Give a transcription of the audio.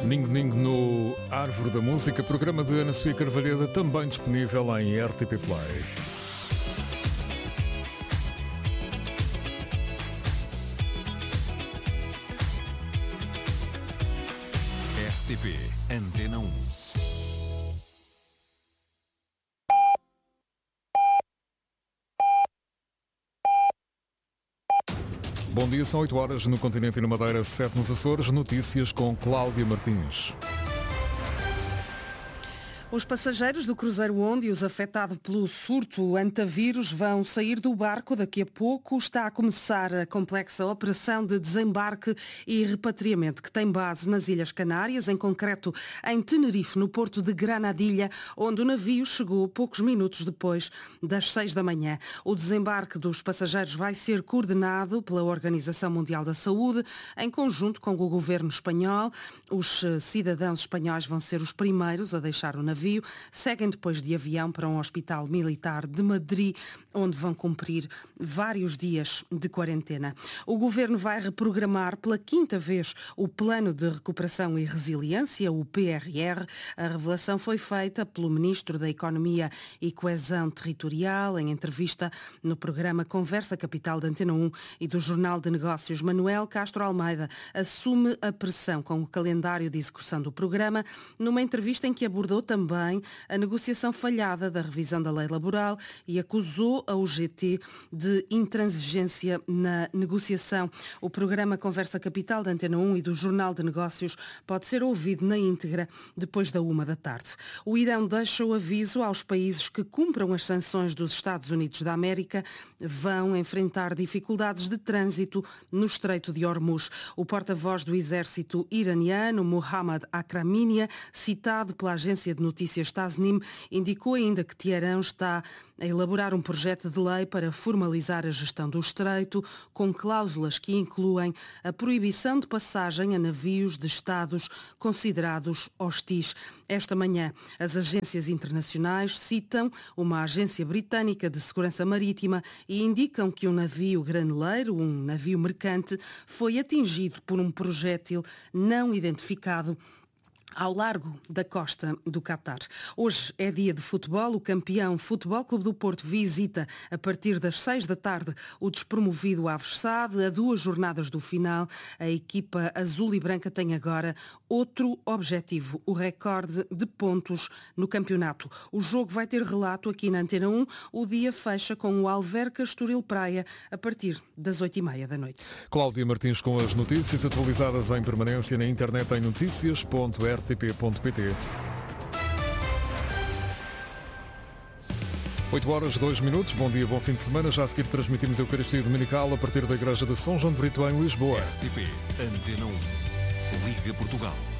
Ning Ning no Árvore da Música, programa de Ana Sofia Carvalheda, também disponível em RTP Play. RTP Antena 1. Bom dia, são 8 horas no continente e na Madeira, 7 nos Açores. Notícias com Cláudia Martins. Os passageiros do cruzeiro Ondius, afetado pelo surto antavírus, vão sair do barco daqui a pouco. Está a começar a complexa operação de desembarque e repatriamento, que tem base nas Ilhas Canárias, em concreto em Tenerife, no porto de Granadilha, onde o navio chegou poucos minutos depois das 6 da manhã. O desembarque dos passageiros vai ser coordenado pela Organização Mundial da Saúde, em conjunto com o governo espanhol. Os cidadãos espanhóis vão ser os primeiros a deixar o navio. Seguem depois de avião para um hospital militar de Madrid, onde vão cumprir vários dias de quarentena. O governo vai reprogramar pela quinta vez o Plano de Recuperação e Resiliência, o PRR. A revelação foi feita pelo Ministro da Economia e Coesão Territorial em entrevista no programa Conversa Capital da Antena 1 e do Jornal de Negócios. Manuel Castro Almeida assume a pressão com o calendário de execução do programa, numa entrevista em que abordou também a negociação falhada da revisão da lei laboral e acusou a UGT de intransigência na negociação. O programa Conversa Capital da Antena 1 e do Jornal de Negócios pode ser ouvido na íntegra depois da 1 da tarde. O Irão deixa o aviso aos países que cumpram as sanções dos Estados Unidos da América vão enfrentar dificuldades de trânsito no Estreito de Hormuz. O porta-voz do exército iraniano, Mohammad Akraminia, citado pela agência de notícias Tasnim, indicou ainda que Teherão está a elaborar um projeto de lei para formalizar a gestão do estreito, com cláusulas que incluem a proibição de passagem a navios de estados considerados hostis. Esta manhã, as agências internacionais citam uma agência britânica de segurança marítima e indicam que um navio graneleiro, um navio mercante, foi atingido por um projétil não identificado ao largo da costa do Catar. Hoje é dia de futebol. O campeão Futebol Clube do Porto visita a partir das 6 da tarde o despromovido Aves Sade. A 2 jornadas do final, a equipa azul e branca tem agora outro objetivo, o recorde de pontos no campeonato. O jogo vai ter relato aqui na Antena 1. O dia fecha com o Alverca Estoril Praia a partir das 8h30 da noite. Cláudia Martins com as notícias atualizadas em permanência na internet em notícias.rtp.pt. 8 horas, 2 minutos. Bom dia, bom fim de semana. Já a seguir transmitimos a Eucaristia Dominical a partir da Igreja de São João de Brito em Lisboa. RTP Antena 1. Liga Portugal.